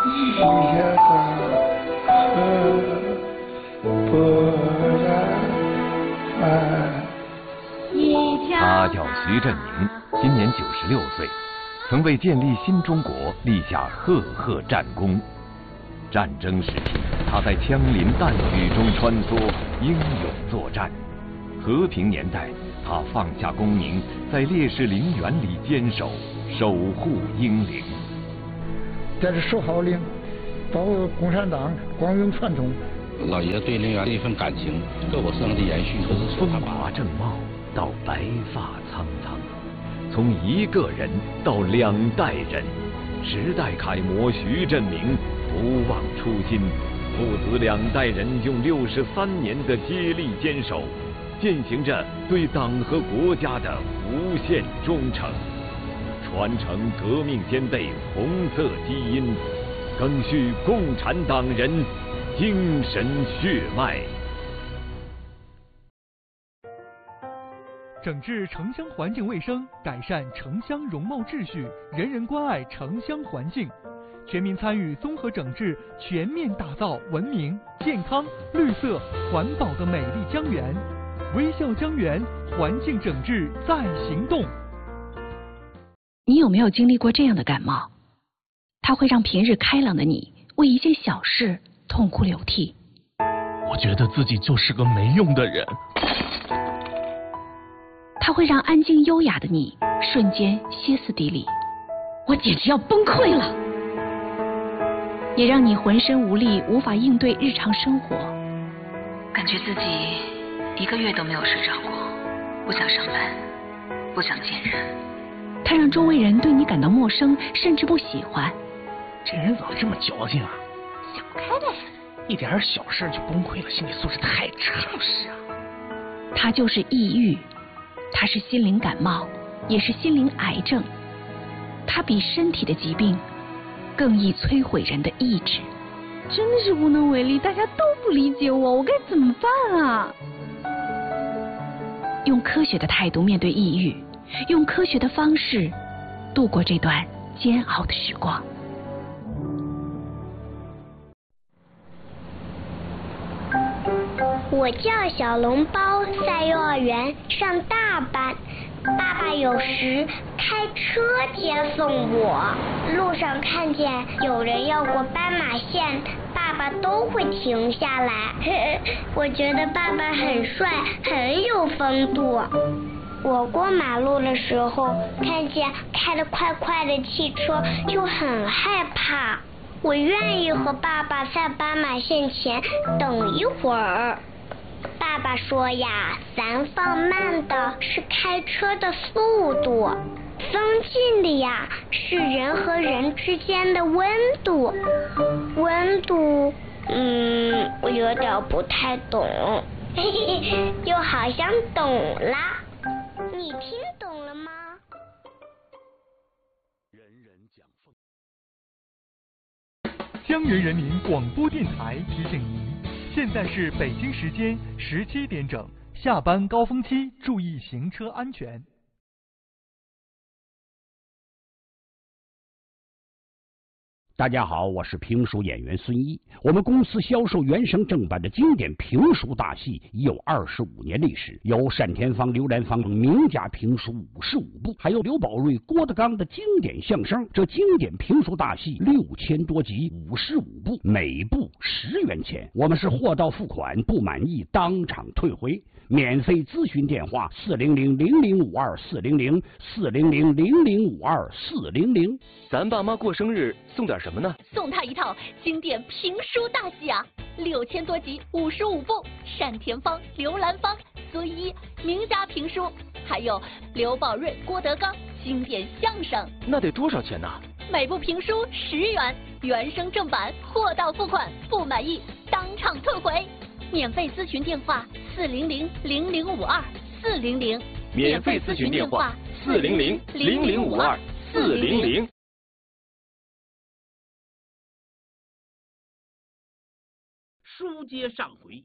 一夜他叫徐振宁，今年96岁，曾为建立新中国立下赫赫战功。战争时期，他在枪林弹雨中穿梭，英勇作战；和平年代，他放下功名，在烈士陵园里坚守，守护英灵。 这是10号陵，保护共产党光荣传统。 老爷对陵园的一份感情，各我生的延续，都是风华正茂到白发苍苍，从一个人到2代人，时代楷模徐振明不忘初心，父子2代人用63年的接力坚守，践行着对党和国家的无限忠诚，传承革命先辈红色基因，赓续共产党人精神血脉。 整治城乡环境卫生，改善城乡容貌秩序，人人关爱城乡环境，全民参与综合整治，全面打造文明、健康、绿色、环保的美丽江源。微笑江源，环境整治在行动。 你有没有经历过这样的感冒？它会让平日开朗的你为一件小事痛哭流涕。 我觉得自己就是个没用的人。 它会让安静优雅的你瞬间歇斯底里，我简直要崩溃了。也让你浑身无力，无法应对日常生活， 感觉自己1个月都没有睡着过，不想上班，不想见人。 它让周围人对你感到陌生，甚至不喜欢。 这人怎么这么矫情啊？ 想不开呗， 一点小事就崩溃了，心理素质太差。 就是啊， 它就是抑郁，它是心灵感冒，也是心灵癌症。它比身体的疾病更易摧毁人的意志。 真的是无能为力，大家都不理解我该怎么办啊？ 用科学的态度面对抑郁，用科学的方式度过这段煎熬的时光。 我叫小笼包，在幼儿园上大班。爸爸有时开车接送我，路上看见有人要过斑马线，爸爸都会停下来。我觉得爸爸很帅，很有风度。我过马路的时候，看见开得快快的汽车，就很害怕。我愿意和爸爸在斑马线前等一会儿。爸爸说呀，咱放慢的是开车的速度，增进的呀是人和人之间的温度。温度，我有点不太懂，又好像懂啦。你听懂了吗？ 人人讲凤。 江源人民广播电台提醒您，现在是北京时间17点整，下班高峰期，注意行车安全。 大家好，我是评书演员孙一。我们公司销售原声正版的经典评书大戏已有25年历史，有单田芳、刘兰芳名家评书55部，还有刘宝瑞、郭德纲的经典相声。这经典评书大戏6000多集，55部，每部10元钱。我们是货到付款，不满意当场退回。免费咨询电话400-0052-400，400-0052-400。 咱爸妈过生日送点什么呢？ 送他一套经典评书大戏啊，6000多集，55部，单田芳、刘兰芳、孙一名家评书，还有刘宝瑞、郭德纲经典相声。 那得多少钱呢？ 每部评书10元，原声正版，货到付款，不满意当场退回。免费咨询电话400-0052-400， 免费咨询电话400-0052-400。 书接上回，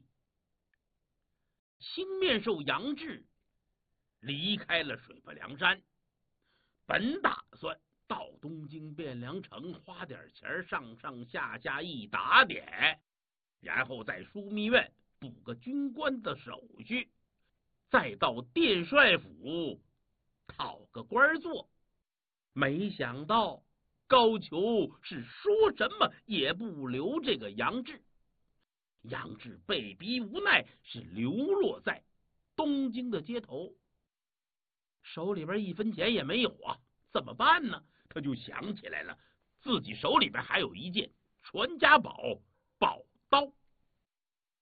青面兽杨志离开了水泊梁山，本打算到东京汴梁城花点钱，上上下下一打点，然后在枢密院补个军官的手续，再到殿帅府讨个官做。没想到高俅是说什么也不留这个杨志。杨志被逼无奈，是流落在东京的街头，手里边1分钱也没有啊，怎么办呢？他就想起来了，自己手里边还有一件传家宝——宝刀。